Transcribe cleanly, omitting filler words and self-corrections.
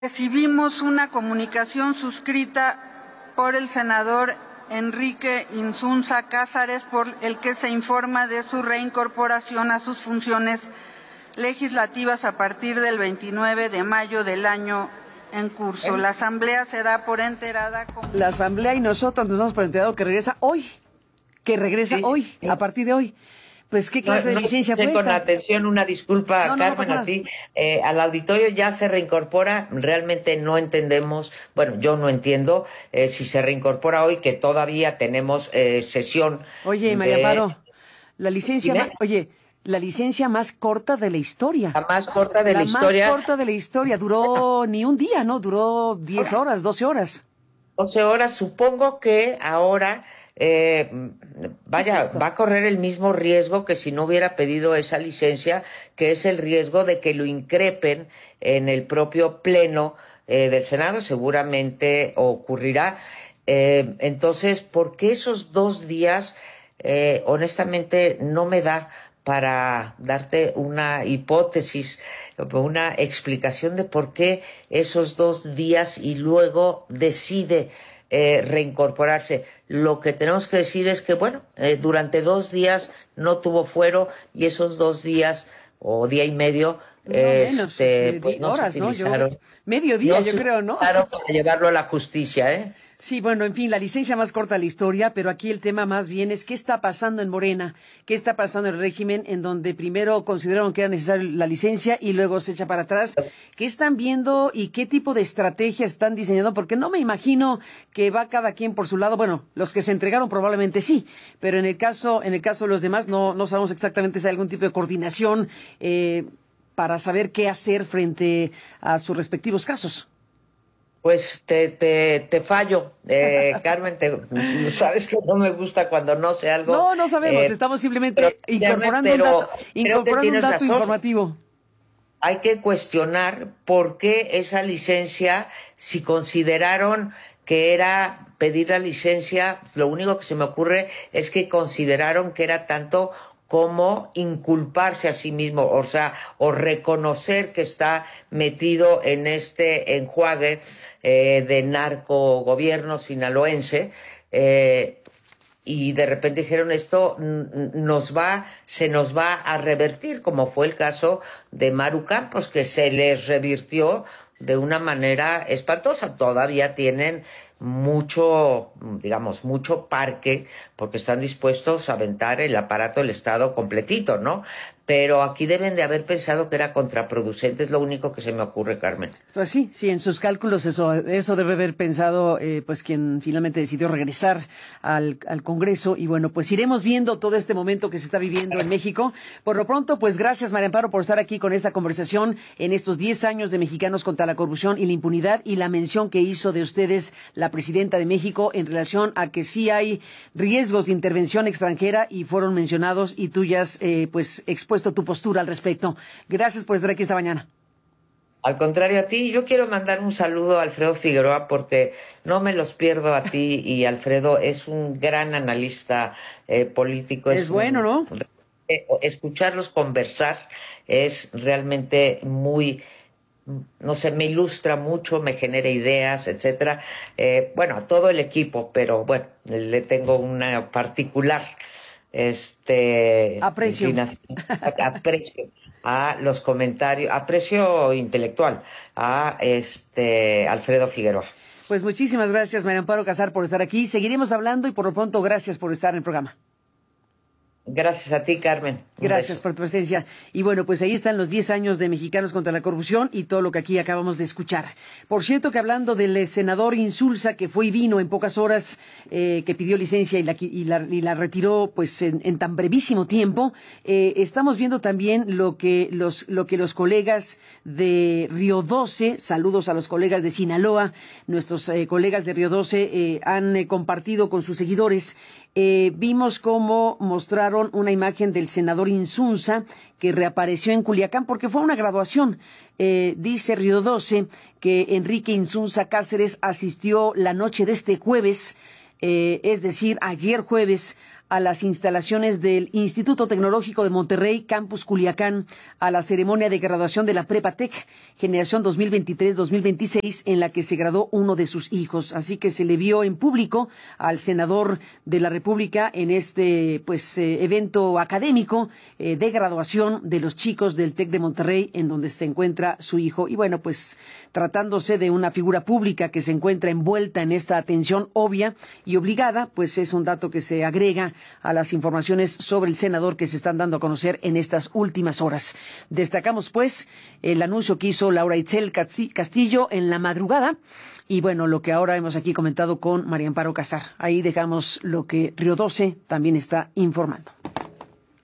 Recibimos una comunicación suscrita por el senador Enrique Insunza Cázares, por el que se informa de su reincorporación a sus funciones legislativas a partir del 29 de mayo del año en curso. La asamblea se da por enterada. La asamblea y nosotros nos damos por enterado que regresa hoy. A partir de hoy. Pues, ¿qué clase de licencia fue esta? Con atención, una disculpa, Carmen, a ti. Al auditorio ya se reincorpora, realmente no entendemos, bueno, yo no entiendo si se reincorpora hoy, que todavía tenemos sesión. Oye, María Amparo, la licencia, la licencia más corta de la historia. La más corta de la historia. La más corta de la historia, duró ni un día, ¿no? Duró 10 horas, 12 horas. 12 horas, supongo que ahora... va a correr el mismo riesgo que si no hubiera pedido esa licencia, que es el riesgo de que lo increpen en el propio pleno del Senado, seguramente ocurrirá. Entonces, ¿por qué esos 2 días? Honestamente, no me da para darte una hipótesis, una explicación de por qué esos 2 días y luego decide reincorporarse. Lo que tenemos que decir es que, bueno, durante 2 días no tuvo fuero y esos 2 días o día y medio pues no horas, se utilizaron. ¿no? Medio día, yo creo, ¿no? Claro, para llevarlo a la justicia, ¿eh? Sí, bueno, en fin, la licencia más corta de la historia, pero aquí el tema más bien es qué está pasando en Morena, qué está pasando en el régimen, en donde primero consideraron que era necesaria la licencia y luego se echa para atrás. ¿Qué están viendo y qué tipo de estrategias están diseñando? Porque no me imagino que va cada quien por su lado. Bueno, los que se entregaron probablemente sí, pero en el caso de los demás no sabemos exactamente si hay algún tipo de coordinación para saber qué hacer frente a sus respectivos casos. Pues te fallo, Carmen, sabes que no me gusta cuando no sé algo. No sabemos, estamos simplemente incorporando un dato informativo. Hay que cuestionar por qué esa licencia, si consideraron que era pedir la licencia, lo único que se me ocurre es que consideraron que era tanto como inculparse a sí mismo, o sea, o reconocer que está metido en este enjuague de narcogobierno sinaloense, y de repente dijeron esto se nos va a revertir, como fue el caso de Maru Campos, que se les revirtió de una manera espantosa. Todavía tienen mucho parque, porque están dispuestos a aventar el aparato del Estado completito, ¿no? Pero aquí deben de haber pensado que era contraproducente, es lo único que se me ocurre, Carmen. Pues sí, en sus cálculos eso debe haber pensado pues quien finalmente decidió regresar al Congreso. Y bueno, pues iremos viendo todo este momento que se está viviendo en México. Por lo pronto, pues gracias, María Amparo, por estar aquí con esta conversación en estos 10 años de Mexicanos contra la Corrupción y la Impunidad, y la mención que hizo de ustedes la presidenta de México en relación a que sí hay riesgos de intervención extranjera y fueron mencionados, y tú ya has pues expuesto tu postura al respecto. Gracias por estar aquí esta mañana. Al contrario a ti, yo quiero mandar un saludo a Alfredo Figueroa, porque no me los pierdo a ti, y Alfredo es un gran analista político. Es bueno, ¿no? Escucharlos conversar es realmente muy... no sé, me ilustra mucho, me genera ideas, etcétera. Bueno, a todo el equipo, pero bueno, le tengo una particular aprecio a los comentarios, aprecio intelectual a Alfredo Figueroa. Pues muchísimas gracias, María Amparo Casar, por estar aquí. Seguiremos hablando y por lo pronto gracias por estar en el programa. Gracias a ti, Carmen. Gracias por tu presencia. Y bueno, pues ahí están los 10 años de Mexicanos contra la Corrupción y todo lo que aquí acabamos de escuchar. Por cierto, que hablando del senador Insulza, que fue y vino en pocas horas, que pidió licencia y la retiró pues en tan brevísimo tiempo, estamos viendo también lo que los colegas de Río 12, saludos a los colegas de Sinaloa, nuestros colegas de Río 12 han compartido con sus seguidores. Vimos cómo mostraron una imagen del senador Insunza que reapareció en Culiacán porque fue una graduación. Dice Río 12 que Enrique Insunza Cáceres asistió la noche de este jueves, es decir, ayer jueves, a las instalaciones del Instituto Tecnológico de Monterrey, Campus Culiacán, a la ceremonia de graduación de la Prepa Tech, generación 2023-2026, en la que se graduó uno de sus hijos. Así que se le vio en público al senador de la República en este evento académico de graduación de los chicos del TEC de Monterrey, en donde se encuentra su hijo. Y bueno, pues tratándose de una figura pública que se encuentra envuelta en esta atención obvia y obligada, pues es un dato que se agrega a las informaciones sobre el senador que se están dando a conocer en estas últimas horas. Destacamos pues el anuncio que hizo Laura Itzel Castillo en la madrugada y bueno, lo que ahora hemos aquí comentado con María Amparo Casar. Ahí dejamos lo que Río 12 también está informando.